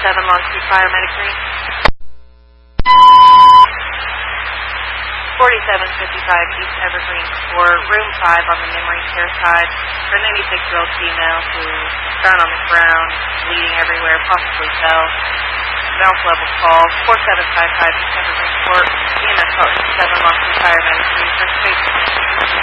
Long Street Paramedic Green. 4755 East Evergreen for room 5 on the memory care side for a 96-year-old female who's found on the ground, bleeding everywhere, possibly fell. Mouth level call, 4755 East Evergreen Court, EMS call 7 Long Street Paramedic Green, first patient.